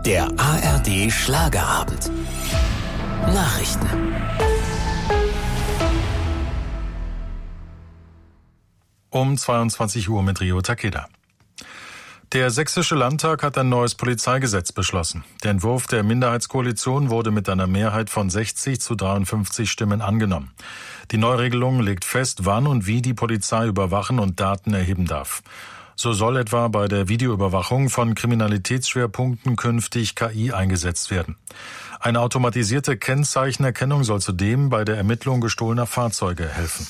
Der ARD Schlagerabend. Nachrichten. Um 22 Uhr mit Rio Takeda. Der Sächsische Landtag hat ein neues Polizeigesetz beschlossen. Der Entwurf der Minderheitskoalition wurde mit einer Mehrheit von 60 zu 53 Stimmen angenommen. Die Neuregelung legt fest, wann und wie die Polizei überwachen und Daten erheben darf. So soll etwa bei der Videoüberwachung von Kriminalitätsschwerpunkten künftig KI eingesetzt werden. Eine automatisierte Kennzeichenerkennung soll zudem bei der Ermittlung gestohlener Fahrzeuge helfen.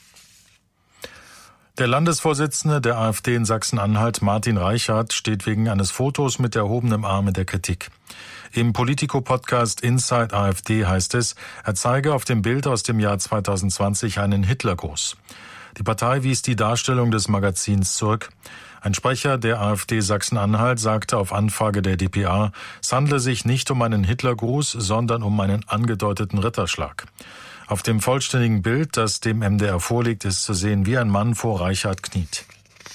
Der Landesvorsitzende der AfD in Sachsen-Anhalt, Martin Reichert, steht wegen eines Fotos mit erhobenem Arm in der Kritik. Im Politico-Podcast Inside AfD heißt es, er zeige auf dem Bild aus dem Jahr 2020 einen Hitlergruß. Die Partei wies die Darstellung des Magazins zurück. Ein Sprecher der AfD Sachsen-Anhalt sagte auf Anfrage der dpa, es handle sich nicht um einen Hitlergruß, sondern um einen angedeuteten Ritterschlag. Auf dem vollständigen Bild, das dem MDR vorliegt, ist zu sehen, wie ein Mann vor Reichert kniet.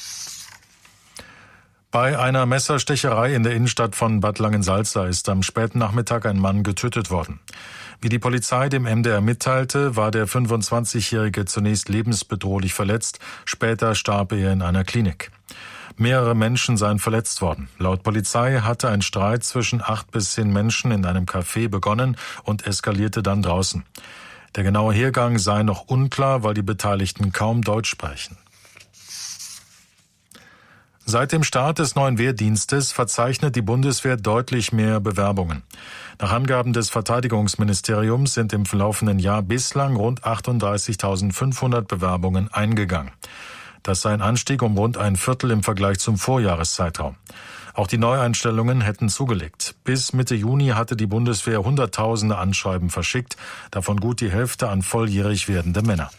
Bei einer Messerstecherei in der Innenstadt von Bad Langensalza ist am späten Nachmittag ein Mann getötet worden. Wie die Polizei dem MDR mitteilte, war der 25-Jährige zunächst lebensbedrohlich verletzt, später starb er in einer Klinik. Mehrere Menschen seien verletzt worden. Laut Polizei hatte ein Streit zwischen 8 bis 10 Menschen in einem Café begonnen und eskalierte dann draußen. Der genaue Hergang sei noch unklar, weil die Beteiligten kaum Deutsch sprechen. Seit dem Start des neuen Wehrdienstes verzeichnet die Bundeswehr deutlich mehr Bewerbungen. Nach Angaben des Verteidigungsministeriums sind im laufenden Jahr bislang rund 38.500 Bewerbungen eingegangen. Das sei ein Anstieg um rund ein Viertel im Vergleich zum Vorjahreszeitraum. Auch die Neueinstellungen hätten zugelegt. Bis Mitte Juni hatte die Bundeswehr Hunderttausende Anschreiben verschickt, davon gut die Hälfte an volljährig werdende Männer.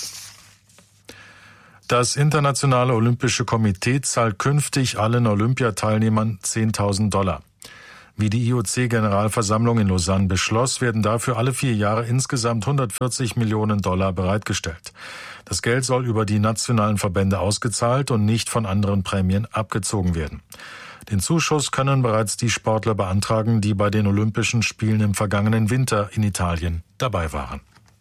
Das Internationale Olympische Komitee zahlt künftig allen Olympiateilnehmern $10.000. Wie die IOC-Generalversammlung in Lausanne beschloss, werden dafür alle 4 Jahre insgesamt $140 Millionen bereitgestellt. Das Geld soll über die nationalen Verbände ausgezahlt und nicht von anderen Prämien abgezogen werden. Den Zuschuss können bereits die Sportler beantragen, die bei den Olympischen Spielen im vergangenen Winter in Italien dabei waren.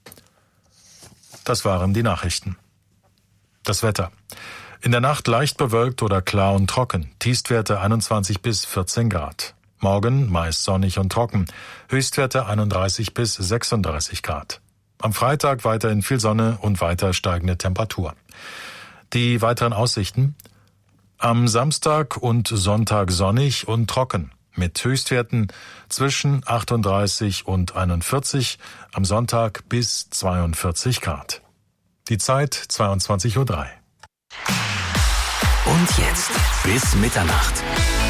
Das waren die Nachrichten. Das Wetter. In der Nacht leicht bewölkt oder klar und trocken. Tiefstwerte 21 bis 14 Grad. Morgen meist sonnig und trocken. Höchstwerte 31 bis 36 Grad. Am Freitag weiterhin viel Sonne und weiter steigende Temperatur. Die weiteren Aussichten. Am Samstag und Sonntag sonnig und trocken. Mit Höchstwerten zwischen 38 und 41. Am Sonntag bis 42 Grad. Die Zeit 22:03 Uhr. Und jetzt bis Mitternacht.